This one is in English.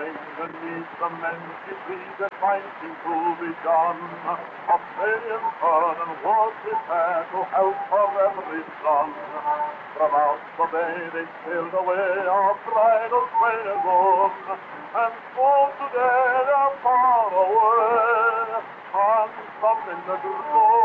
beneath the many trees that fighting to be done. Australian sun and was prepared to help for every son. From out the bay they sailed away, our bridal train gone, and so today they're far away, and some in the